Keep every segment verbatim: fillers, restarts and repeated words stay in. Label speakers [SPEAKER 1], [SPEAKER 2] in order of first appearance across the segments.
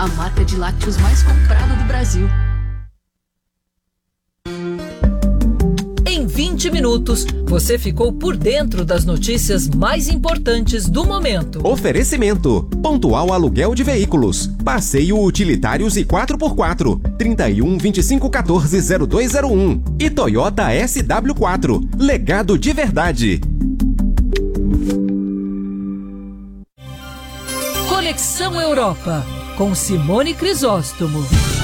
[SPEAKER 1] a marca de lácteos mais comprada do Brasil.
[SPEAKER 2] Em vinte minutos, você ficou por dentro das notícias mais importantes do momento.
[SPEAKER 3] Oferecimento: Pontual Aluguel de Veículos, Passeio Utilitários e quatro por quatro, trinta e um, vinte e cinco, quatorze, zero dois zero um e Toyota S W quatro, legado de verdade.
[SPEAKER 2] Conexão Europa, com Simone Crisóstomo.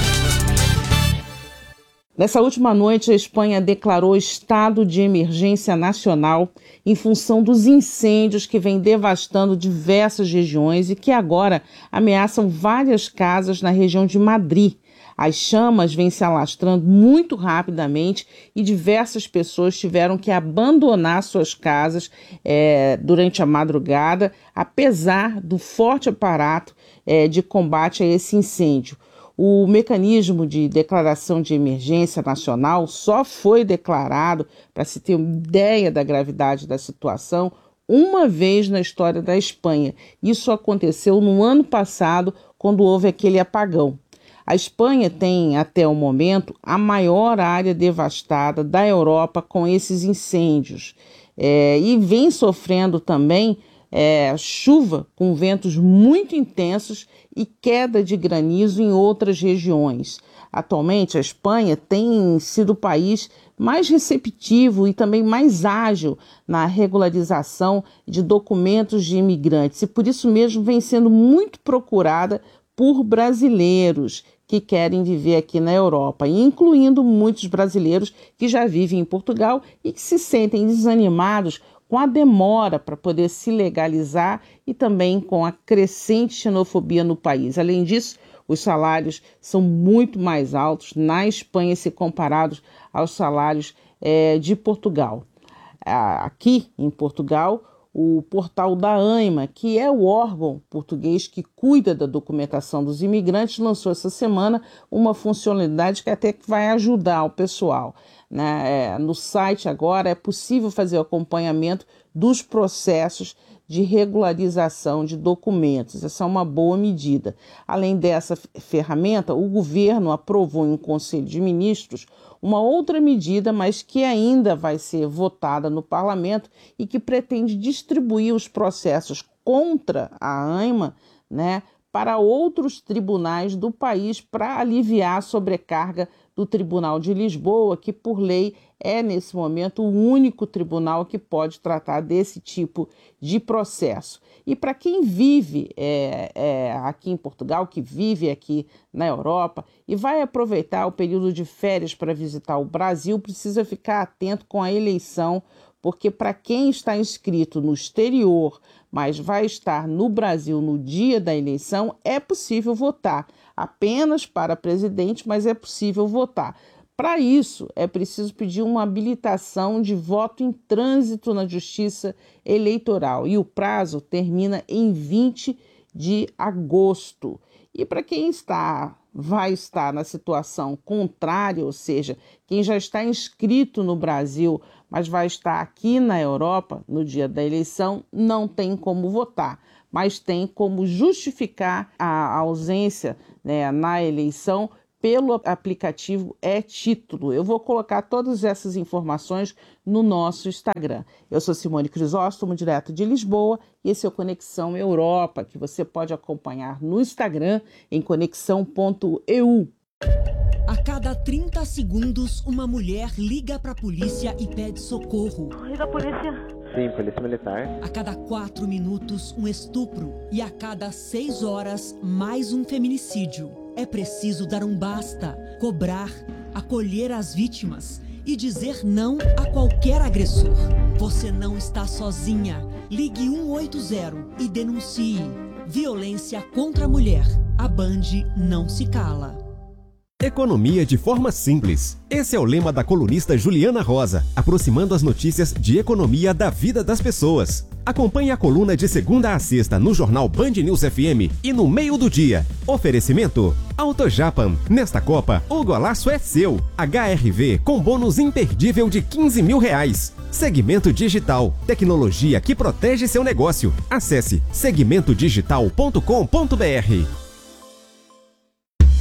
[SPEAKER 4] Nessa última noite, a Espanha declarou estado de emergência nacional em função dos incêndios que vêm devastando diversas regiões e que agora ameaçam várias casas na região de Madrid. As chamas vêm se alastrando muito rapidamente e diversas pessoas tiveram que abandonar suas casas é, durante a madrugada, apesar do forte aparato é, de combate a esse incêndio. O mecanismo de declaração de emergência nacional só foi declarado, para se ter uma ideia da gravidade da situação, uma vez na história da Espanha. Isso aconteceu no ano passado, quando houve aquele apagão. A Espanha tem, até o momento, a maior área devastada da Europa com esses incêndios. É, e vem sofrendo também é, chuva com ventos muito intensos e queda de granizo em outras regiões. Atualmente, a Espanha tem sido o país mais receptivo e também mais ágil na regularização de documentos de imigrantes e, por isso mesmo, vem sendo muito procurada por brasileiros que querem viver aqui na Europa, incluindo muitos brasileiros que já vivem em Portugal e que se sentem desanimados com a demora para poder se legalizar e também com a crescente xenofobia no país. Além disso, os salários são muito mais altos na Espanha se comparados aos salários é, de Portugal. Aqui em Portugal, o portal da ANIMA, que é o órgão português que cuida da documentação dos imigrantes, lançou essa semana uma funcionalidade que até vai ajudar o pessoal. Né? É, no site agora é possível fazer o acompanhamento dos processos de regularização de documentos. Essa é uma boa medida. Além dessa ferramenta, o governo aprovou em um Conselho de Ministros uma outra medida, mas que ainda vai ser votada no parlamento e que pretende distribuir os processos contra a ANIMA, né, para outros tribunais do país para aliviar a sobrecarga do Tribunal de Lisboa, que por lei é nesse momento o único tribunal que pode tratar desse tipo de processo. E para quem vive é, é, aqui em Portugal, que vive aqui na Europa e vai aproveitar o período de férias para visitar o Brasil, precisa ficar atento com a eleição, porque para quem está inscrito no exterior, mas vai estar no Brasil no dia da eleição, é possível votar. Apenas para presidente, mas é possível votar. Para isso, é preciso pedir uma habilitação de voto em trânsito na Justiça Eleitoral e o prazo termina em vinte de agosto. E para quem está, vai estar na situação contrária, ou seja, quem já está inscrito no Brasil, mas vai estar aqui na Europa no dia da eleição, não tem como votar, mas tem como justificar a ausência, né, na eleição pelo aplicativo e-Título. Eu vou colocar todas essas informações no nosso Instagram. Eu sou Simone Crisóstomo, direto de Lisboa, e esse é o Conexão Europa, que você pode acompanhar no Instagram em conexão ponto e u.
[SPEAKER 5] A cada trinta segundos, uma mulher liga para a polícia e pede socorro.
[SPEAKER 6] Liga a polícia. Sim, polícia militar.
[SPEAKER 5] A cada quatro minutos, um estupro. E a cada seis horas, mais um feminicídio. É preciso dar um basta, cobrar, acolher as vítimas e dizer não a qualquer agressor. Você não está sozinha. Ligue um oito zero e denuncie. Violência contra a mulher. A Band não se cala.
[SPEAKER 3] Economia de forma simples. Esse é o lema da colunista Juliana Rosa, aproximando as notícias de economia da vida das pessoas. Acompanhe a coluna de segunda a sexta no jornal Band News F M e no meio do dia. Oferecimento AutoJapan. Nesta Copa, o golaço é seu. H R V com bônus imperdível de quinze mil reais. Segmento Digital. Tecnologia que protege seu negócio. Acesse segmento digital ponto com ponto b r.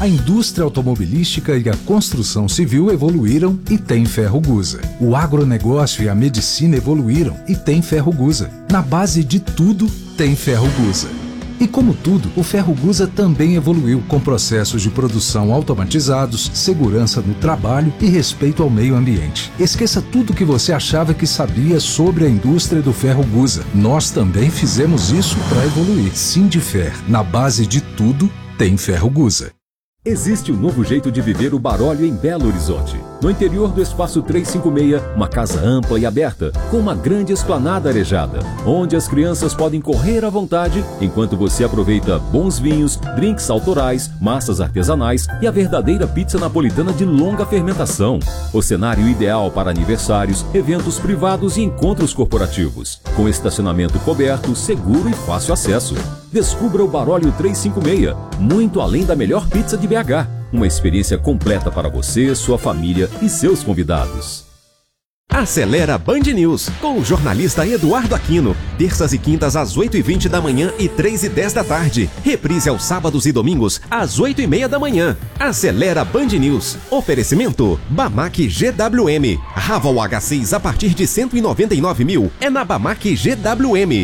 [SPEAKER 7] A indústria automobilística e a construção civil evoluíram e tem Ferrogusa. O agronegócio e a medicina evoluíram e tem Ferrogusa. Na base de tudo, tem Ferrogusa. E como tudo, o Ferrogusa também evoluiu com processos de produção automatizados, segurança no trabalho e respeito ao meio ambiente. Esqueça tudo que você achava que sabia sobre a indústria do Ferrogusa. Nós também fizemos isso para evoluir. Sindifer, na base de tudo, tem Ferrogusa.
[SPEAKER 8] Existe um novo jeito de viver o Barólio em Belo Horizonte. No interior do Espaço trezentos e cinquenta e seis, uma casa ampla e aberta, com uma grande esplanada arejada, onde as crianças podem correr à vontade, enquanto você aproveita bons vinhos, drinks autorais, massas artesanais e a verdadeira pizza napolitana de longa fermentação. O cenário ideal para aniversários, eventos privados e encontros corporativos, com estacionamento coberto, seguro e fácil acesso. Descubra o Barólio trezentos e cinquenta e seis, muito além da melhor pizza de B H. Uma experiência completa para você, sua família e seus convidados.
[SPEAKER 3] Acelera Band News, com o jornalista Eduardo Aquino. Terças e quintas às oito e vinte da manhã e três e dez da tarde. Reprise aos sábados e domingos às oito e meia da manhã. Acelera Band News. Oferecimento Bamac G W M. Raval H seis a partir de cento e noventa e nove mil. É na Bamac G W M.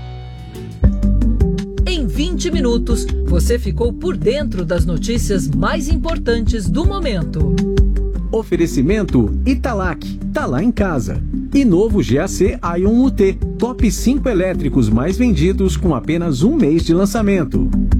[SPEAKER 2] Em vinte minutos, você ficou por dentro das notícias mais importantes do momento.
[SPEAKER 9] Oferecimento Italac, tá lá em casa. E novo G A C Ion U T, top cinco elétricos mais vendidos com apenas um mês de lançamento.